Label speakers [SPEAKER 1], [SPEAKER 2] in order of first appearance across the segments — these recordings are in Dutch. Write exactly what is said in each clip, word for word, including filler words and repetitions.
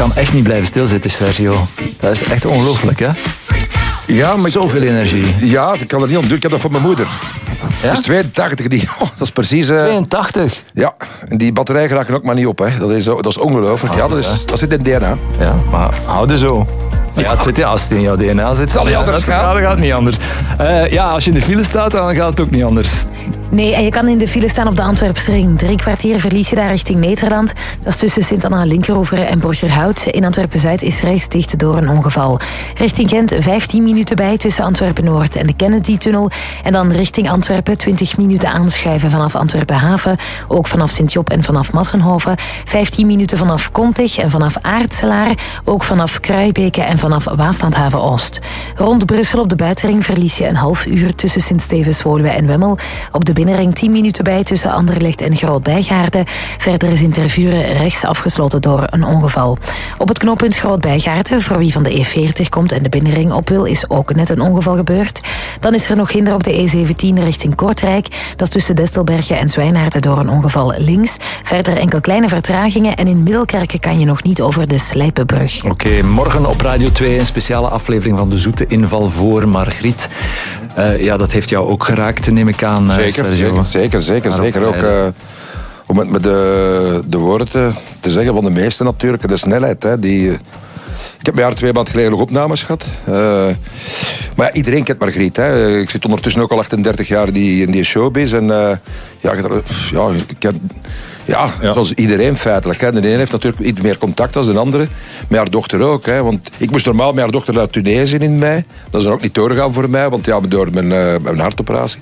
[SPEAKER 1] kan echt niet blijven stilzitten, Sergio. Dat is echt ongelooflijk, hè?
[SPEAKER 2] Ja, maar
[SPEAKER 1] zoveel energie.
[SPEAKER 2] Ja, ik kan er niet om doen. Ik heb dat van mijn moeder.
[SPEAKER 1] Ja?
[SPEAKER 2] Dus tweeëntachtig, die, oh, dat is precies... Uh,
[SPEAKER 1] tweeëntachtig?
[SPEAKER 2] Ja, en die batterijen geraken ook maar niet op. Hè. Dat is, dat is ongelooflijk. Ah, ja, dat, is, dat zit in D N A.
[SPEAKER 1] Ja, maar houden zo. Ja, ja, het zit, ja, als het in jouw D N A zit,
[SPEAKER 2] zal niet
[SPEAKER 1] ja,
[SPEAKER 2] anders
[SPEAKER 1] dat,
[SPEAKER 2] gaan.
[SPEAKER 1] Ja, dat gaat niet anders. Uh, ja, als je in de file staat, dan gaat het ook niet anders.
[SPEAKER 3] Nee, en je kan in de file staan op de Antwerpsring. Drie kwartier verlies je daar richting Nederland. Dat is tussen Sint-Anna-Linkeroever en Borgerhout. In Antwerpen-Zuid is rechts dicht door een ongeval. Richting Gent vijftien minuten bij tussen Antwerpen-Noord en de Kennedy-tunnel. En dan richting Antwerpen twintig minuten aanschuiven vanaf Antwerpen-Haven. Ook vanaf Sint-Job en vanaf Massenhoven. vijftien minuten vanaf Kontig en vanaf Aartselaar. Ook vanaf Kruijbeke en vanaf Waaslandhaven-Oost. Rond Brussel op de buitenring verlies je een half uur tussen Sint-Stevens-Woluwe en Wemmel. Op de binnenring tien minuten bij tussen Anderlecht en Groot-Bijgaarden. Verder is in Tervuren rechts afgesloten door een ongeval. Op het knooppunt Groot-Bijgaarden, voor wie van de E veertig komt en de binnenring op wil, is ook net een ongeval gebeurd. Dan is er nog hinder op de E zeventien richting Kortrijk. Dat is tussen Destelbergen en Zwijnaarden door een ongeval links. Verder enkel kleine vertragingen en in Middelkerken kan je nog niet over de Slijpenbrug.
[SPEAKER 1] Oké, okay, morgen op Radio twee een speciale aflevering van de Zoete Inval voor Margriet. Uh, ja, dat heeft jou ook geraakt, neem ik aan.
[SPEAKER 2] Zeker,
[SPEAKER 1] uh,
[SPEAKER 2] zeker, zeker, zeker, zeker. Ook uh, om het met de, de woorden te, te zeggen van de meesten natuurlijk, de snelheid. Hè, die, uh, ik heb een jaar, twee maanden geleden nog opnames gehad. Uh, maar ja, iedereen kent Margriet. Hè. Ik zit ondertussen ook al achtendertig jaar in die, in die showbiz. En uh, ja, ja, ik ken... Ja, ja, zoals iedereen feitelijk. Hè. De ene heeft natuurlijk iets meer contact dan de andere. Met haar dochter ook. Hè. Want ik moest normaal met haar dochter naar Tunesië in mei. Dat is dan ook niet doorgegaan voor mij, want ja, door mijn, uh, mijn hartoperatie.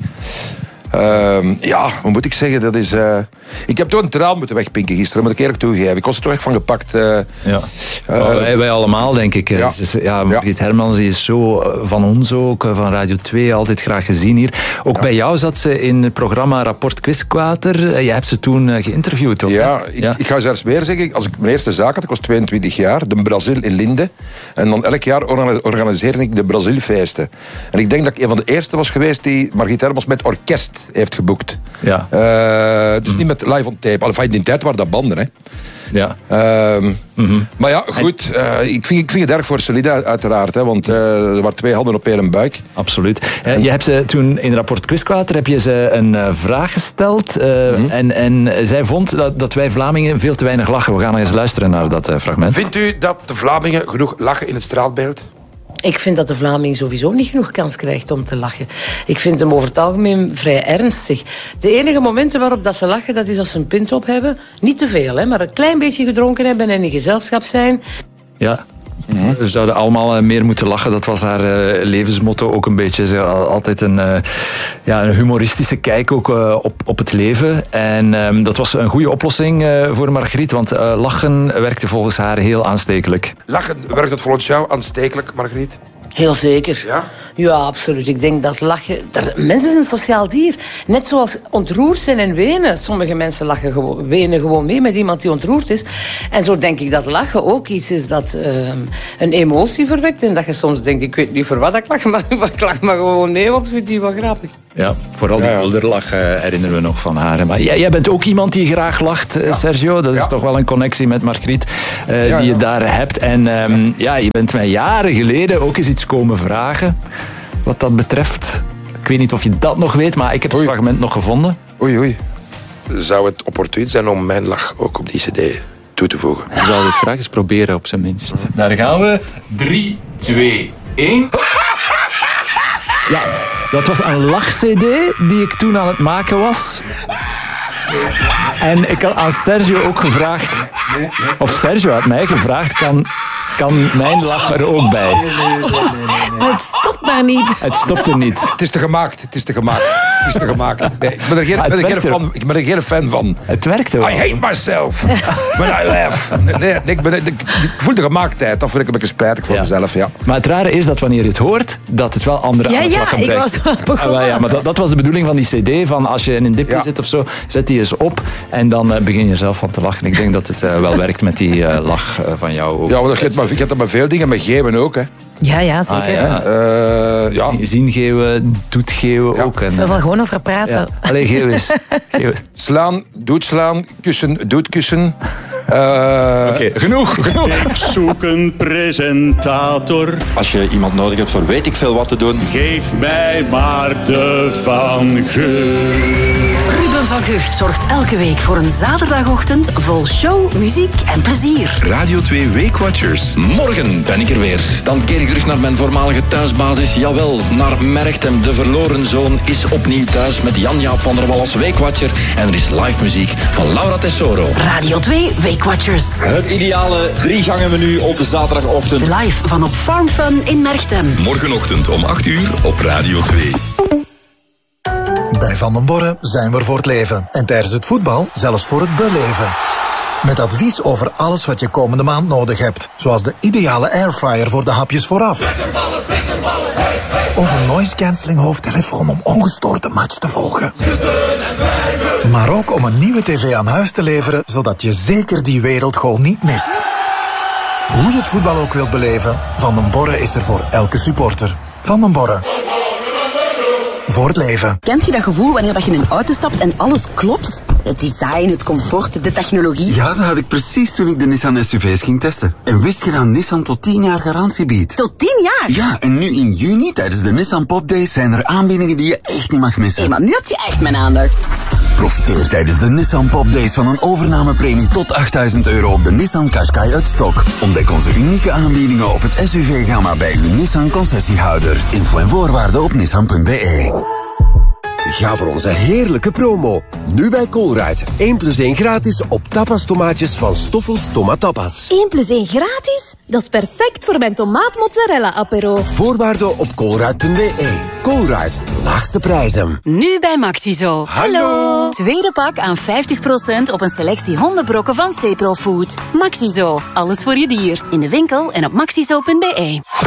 [SPEAKER 2] Uh, ja, hoe moet ik zeggen? Dat is, uh... ik heb toch een traan moeten wegpinken gisteren, moet ik eerlijk toegeven. Ik was er toch echt van gepakt. Uh...
[SPEAKER 1] Ja. Uh, wij, wij allemaal, denk ik.
[SPEAKER 2] Ja.
[SPEAKER 1] Dus, ja, Margriet ja. Hermans die is zo van ons ook, van Radio twee, altijd graag gezien hier. Ook ja. bij jou zat ze in het programma Rapport Quizquater. Je hebt ze toen geïnterviewd, toch?
[SPEAKER 2] Ja, ik, ja. ik ga zelfs meer zeggen. Als ik mijn eerste zaak had, ik was tweeëntwintig jaar, de Brazil in Linde. En dan elk jaar organiseerde ik de Brazilfeesten. En ik denk dat ik een van de eerste was geweest die Margriet Hermans met orkest heeft geboekt.
[SPEAKER 1] Ja.
[SPEAKER 2] Uh, dus mm. niet met live on tape. Enfin, in die tijd waren dat banden, hè.
[SPEAKER 1] Ja.
[SPEAKER 2] Uh, mm-hmm. Maar ja, goed. Uh, ik, vind, ik vind het erg voor Celida, uiteraard. Hè, want uh, er waren twee handen op één buik.
[SPEAKER 1] Absoluut. Uh, je hebt ze toen in Rapport Quizquater heb je ze een uh, vraag gesteld. Uh, mm-hmm. en, en zij vond dat, dat wij Vlamingen veel te weinig lachen. We gaan eens luisteren naar dat uh, fragment.
[SPEAKER 4] Vindt u dat de Vlamingen genoeg lachen in het straatbeeld?
[SPEAKER 5] Ik vind dat de Vlaming sowieso niet genoeg kans krijgt om te lachen. Ik vind hem over het algemeen vrij ernstig. De enige momenten waarop dat ze lachen, dat is als ze een pint op hebben. Niet te veel, hè, maar een klein beetje gedronken hebben en in gezelschap zijn.
[SPEAKER 1] Ja. Mm-hmm. We zouden allemaal meer moeten lachen. Dat was haar uh, levensmotto ook een beetje. Ze had altijd een, uh, ja, een humoristische kijk ook, uh, op, op het leven. En um, dat was een goede oplossing uh, voor Margriet. Want uh, lachen werkte volgens haar heel aanstekelijk.
[SPEAKER 4] Lachen, werkt het volgens jou aanstekelijk, Margriet?
[SPEAKER 5] Heel zeker.
[SPEAKER 4] Ja?
[SPEAKER 5] Ja, absoluut. Ik denk dat lachen... Er, mensen zijn een sociaal dier. Net zoals ontroerd zijn en wenen. Sommige mensen lachen gewoon, wenen gewoon mee met iemand die ontroerd is. En zo denk ik dat lachen ook iets is dat uh, een emotie verwekt. En dat je soms denkt, ik weet niet voor wat ik lach, maar ik lach maar gewoon mee, want ik vind die wel grappig.
[SPEAKER 1] Ja, vooral die bulderlach uh, herinneren we nog van haar. Maar jij, jij bent ook iemand die graag lacht, uh, ja. Sergio. Dat is ja. toch wel een connectie met Margriet uh, ja, die je ja. daar hebt. En um, ja, je bent mij jaren geleden ook eens iets komen vragen wat dat betreft. Ik weet niet of je dat nog weet, maar ik heb het oei. fragment nog gevonden.
[SPEAKER 2] Oei, oei.
[SPEAKER 4] Zou het opportun zijn om mijn lach ook op die cd toe te voegen?
[SPEAKER 1] We zouden het graag eens proberen, op zijn minst. Daar gaan we. drie, twee, één. Ja, dat was een lach-cd die ik toen aan het maken was. En ik had aan Sergio ook gevraagd... Of Sergio had mij gevraagd, kan... kan mijn lach er ook bij.
[SPEAKER 3] Nee, nee, nee, nee, nee. Het stopt maar niet.
[SPEAKER 1] Het stopt er niet.
[SPEAKER 2] Het is te gemaakt. Het is te gemaakt. Het is te gemaakt. Nee, ik ben er geen, ben er geen fan, ik ben er geen fan van.
[SPEAKER 1] Het werkt wel.
[SPEAKER 2] I hate myself when I laugh. Nee, nee, ik, ben, ik, ik voel de gemaaktheid. Dat vind ik een beetje spijtig voor ja. mezelf. Ja.
[SPEAKER 1] Maar het rare is dat wanneer je het hoort, dat het wel andere
[SPEAKER 3] ja,
[SPEAKER 1] aanslagen
[SPEAKER 3] ja,
[SPEAKER 1] brengt.
[SPEAKER 3] Ik was begonnen.
[SPEAKER 1] Ah, ja, maar dat, dat was de bedoeling van die cd. Van als je in een dipje ja. zit of zo, zet die eens op. En dan uh, begin je zelf van te lachen. Ik denk dat het uh, wel werkt met die uh, lach uh, van jou. Ook.
[SPEAKER 2] Ja, want ik heb dat met veel dingen. Met geven ook, hè.
[SPEAKER 3] Ja, ja, zeker. Ah, ja.
[SPEAKER 2] Uh, ja.
[SPEAKER 1] Zien geven, doet geven ja. ook.
[SPEAKER 3] Ik zal wel gewoon over praten. Ja.
[SPEAKER 1] Allee, geef eens.
[SPEAKER 2] Slaan, doet slaan, kussen, doet kussen. Uh,
[SPEAKER 1] Oké, okay, genoeg, genoeg.
[SPEAKER 6] Ik zoek een presentator.
[SPEAKER 7] Als je iemand nodig hebt voor weet ik veel wat te doen.
[SPEAKER 6] Geef mij maar de Van Gucht.
[SPEAKER 8] Ruben van Gucht zorgt elke week voor een zaterdagochtend vol show, muziek en plezier.
[SPEAKER 9] Radio twee Weekwatchers.
[SPEAKER 7] Morgen ben ik er weer. Dan keer ik terug naar mijn voormalige thuisbasis. Jawel, naar Merchtem. De verloren zoon is opnieuw thuis met Jan-Jaap van der Wal als Weekwatcher. En er is live muziek van Laura Tesoro.
[SPEAKER 8] Radio twee Weekwatchers.
[SPEAKER 7] Het ideale drie gangen menu op de zaterdagochtend.
[SPEAKER 8] Live van op Farm Fun in Merchtem.
[SPEAKER 9] Morgenochtend om acht uur op Radio twee.
[SPEAKER 10] Bij Van den Borre zijn we er voor het leven. En tijdens het voetbal zelfs voor het beleven. Met advies over alles wat je komende maand nodig hebt. Zoals de ideale airfryer voor de hapjes vooraf. Of een noise cancelling hoofdtelefoon om ongestoord de match te volgen. Maar ook om een nieuwe tv aan huis te leveren, zodat je zeker die wereldgoal niet mist. Hoe je het voetbal ook wilt beleven, Van den Borre is er voor elke supporter. Van den Borre. Voor het leven.
[SPEAKER 8] Kent je dat gevoel wanneer je in een auto stapt en alles klopt? Het design, het comfort, de technologie.
[SPEAKER 11] Ja, dat had ik precies toen ik de Nissan S U V's ging testen. En wist je dat Nissan tot tien jaar garantie biedt?
[SPEAKER 8] Tot tien jaar?
[SPEAKER 11] Ja, en nu in juni tijdens de Nissan Pop Days zijn er aanbiedingen die je echt niet mag missen.
[SPEAKER 8] Hé, hey, maar nu heb je echt mijn aandacht.
[SPEAKER 11] Profiteer tijdens de Nissan Pop Days van een overnamepremie tot achttduizend euro op de Nissan Qashqai uit stok. Ontdek onze unieke aanbiedingen op het S U V-gamma bij uw Nissan concessiehouder. Info en voorwaarden op nissan punt b e.
[SPEAKER 12] Ga voor onze heerlijke promo. Nu bij Colruyt. één plus één gratis op tapas tomaatjes van Stoffels Tomatapas.
[SPEAKER 13] één plus één gratis? Dat is perfect voor mijn tomaat mozzarella apero.
[SPEAKER 12] Voorwaarden op colruyt punt b e. Colruyt, laagste prijzen.
[SPEAKER 8] Nu bij Maxizo.
[SPEAKER 12] Hallo.
[SPEAKER 8] Tweede pak aan vijftig procent op een selectie hondenbrokken van Cepro Food. Maxizo, alles voor je dier. In de winkel en op maxizo punt b e.